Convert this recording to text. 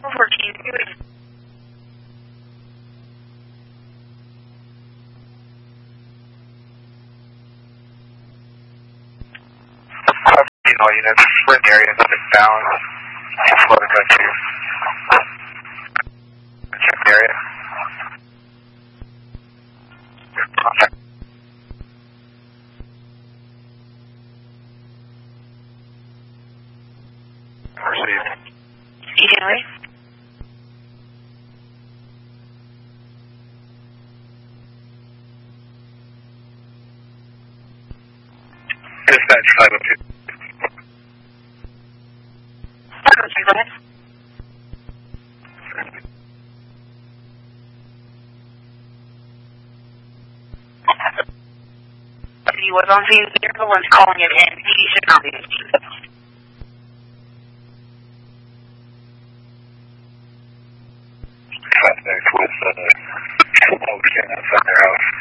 Over to you. All units, we're in the area, nothing down. Flow to go to. Check the area. Contact. Received. January. Dispatch 502. Go ahead. He was on scene. They're the ones calling it in. He should not be. Contact with smoke outside their house.